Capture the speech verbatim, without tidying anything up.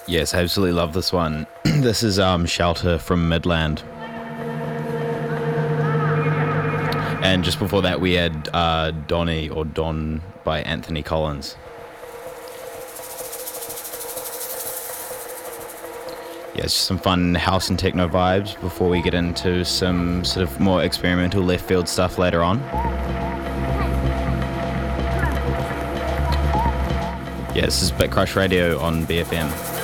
Yes, I absolutely love this one. This is um, Shelter from Midland. And just before that, we had uh, Donny or Don by Anthony Collins. Yeah, it's just some fun house and techno vibes before we get into some sort of more experimental left field stuff later on. Yeah, this is Bit Crush Radio on B F M.